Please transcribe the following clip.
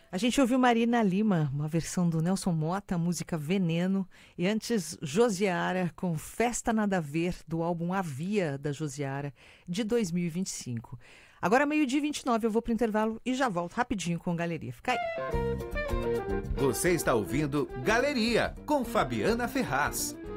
A gente ouviu Marina Lima, uma versão do Nelson Motta, a música Veneno. E antes, Josiara, com Festa Nada a Ver, do álbum Havia, da Josiara, de 2025. Agora, meio-dia e 29, eu vou pro intervalo e já volto rapidinho com Galeria. Fica aí. Você está ouvindo Galeria, com Fabiana Ferraz.